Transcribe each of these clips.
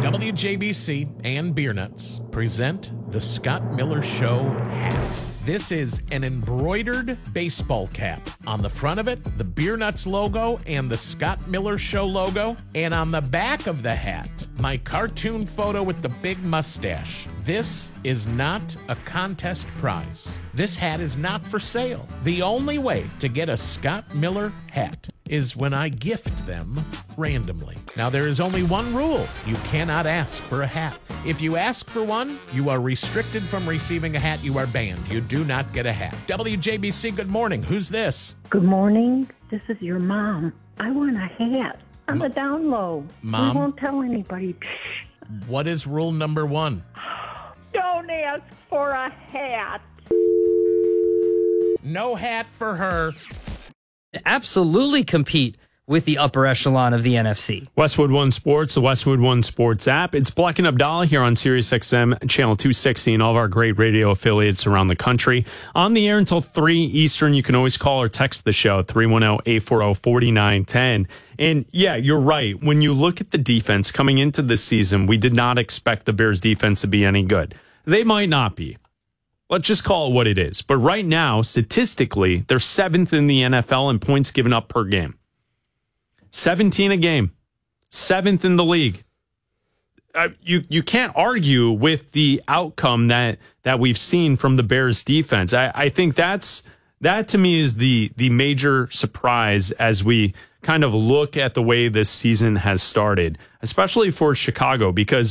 WJBC and Beer Nuts present the Scott Miller Show hat. This is an embroidered baseball cap. On the front of it, the Beer Nuts logo and the Scott Miller Show logo. And on the back of the hat, my cartoon photo with the big mustache. This is not a contest prize. This hat is not for sale. The only way to get a Scott Miller hat is when I gift them randomly. Now, there is only one rule. You cannot ask for a hat. If you ask for one, you are restricted from receiving a hat. You are banned. You do not get a hat. WJBC, good morning. Who's this? Good morning. This is your mom. I want a hat. I'm a down low. Mom? We won't tell anybody. What is rule number one? Don't ask for a hat. No hat for her. Absolutely compete with the upper echelon of the NFC. Westwood One Sports, the Westwood One Sports app. It's Black and Abdallah here on Sirius XM, channel 260, and all of our great radio affiliates around the country. On the air until 3 Eastern. You can always call or text the show at 310-840-4910. And yeah, you're right. When you look at the defense coming into this season, we did not expect the Bears defense to be any good. They might not be. Let's just call it what it is. But right now, statistically, they're 7th in the NFL in points given up per game. 17 a game. 7th in the league. You can't argue with the outcome that we've seen from the Bears defense. I think that to me is the major surprise as we kind of look at the way this season has started, especially for Chicago, because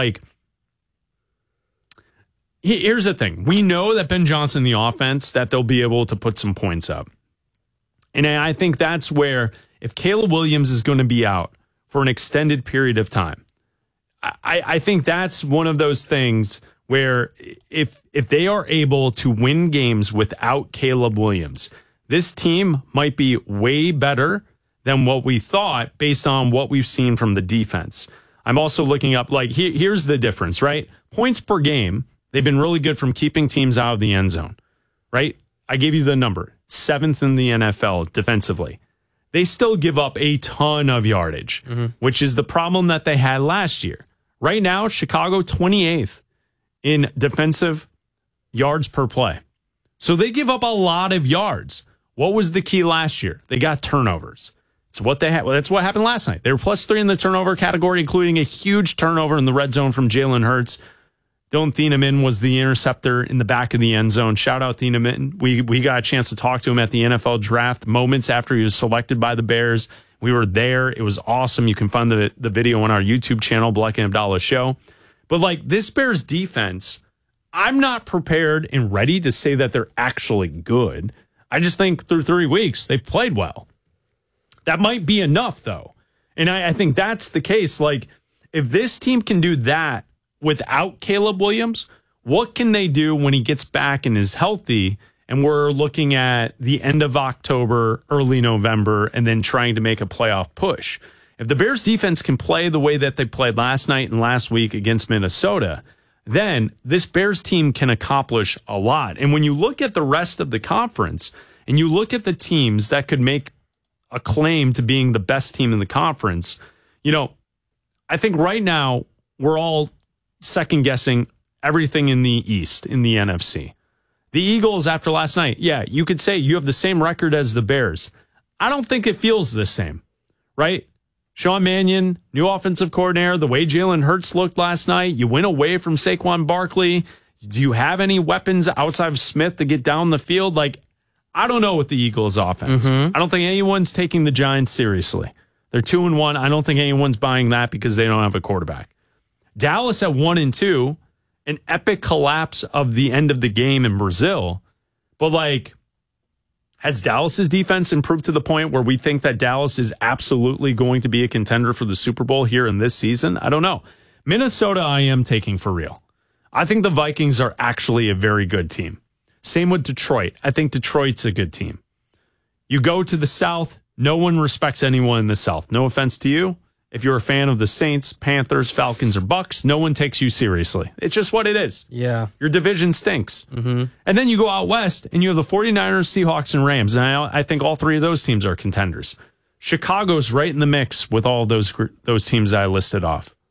here's the thing. We know that Ben Johnson, the offense, that they'll be able to put some points up. And I think that's where, if Caleb Williams is going to be out for an extended period of time, I think that's one of those things where if they are able to win games without Caleb Williams, this team might be way better than what we thought based on what we've seen from the defense. I'm also looking up, here's the difference, right? Points per game. They've been really good from keeping teams out of the end zone, right? I gave you the number, 7th in the NFL defensively. They still give up a ton of yardage, which is the problem that they had last year. Right now, Chicago 28th in defensive yards per play. So they give up a lot of yards. What was the key last year? They got turnovers. It's what they had. Well, that's what happened last night. They were +3 in the turnover category, including a huge turnover in the red zone from Jalen Hurts. Dylan Thieneman was the interceptor in the back of the end zone. Shout out Thieneman. We got a chance to talk to him at the NFL draft moments after he was selected by the Bears. We were there. It was awesome. You can find the video on our YouTube channel, Black and Abdallah Show. But this Bears defense, I'm not prepared and ready to say that they're actually good. I just think through 3 weeks, they've played well. That might be enough, though. And I think that's the case. If this team can do that without Caleb Williams, what can they do when he gets back and is healthy? And we're looking at the end of October, early November, and then trying to make a playoff push. If the Bears defense can play the way that they played last night and last week against Minnesota, then this Bears team can accomplish a lot. And when you look at the rest of the conference and you look at the teams that could make a claim to being the best team in the conference, I think right now we're all second guessing everything in the East, in the NFC. The Eagles, after last night, yeah, you could say you have the same record as the Bears. I don't think it feels the same, right? Sean Mannion, new offensive coordinator, the way Jalen Hurts looked last night, you went away from Saquon Barkley. Do you have any weapons outside of Smith to get down the field? I don't know with the Eagles offense. I don't think anyone's taking the Giants seriously. They're 2-1. I don't think anyone's buying that because they don't have a quarterback. Dallas at 1-2, an epic collapse of the end of the game in Brazil. But has Dallas's defense improved to the point where we think that Dallas is absolutely going to be a contender for the Super Bowl here in this season? I don't know. Minnesota, I am taking for real. I think the Vikings are actually a very good team. Same with Detroit. I think Detroit's a good team. You go to the South, no one respects anyone in the South. No offense to you. If you're a fan of the Saints, Panthers, Falcons, or Bucks, no one takes you seriously. It's just what it is. Yeah. Your division stinks. And then you go out west, and you have the 49ers, Seahawks, and Rams. And I think all three of those teams are contenders. Chicago's right in the mix with all those teams that I listed off.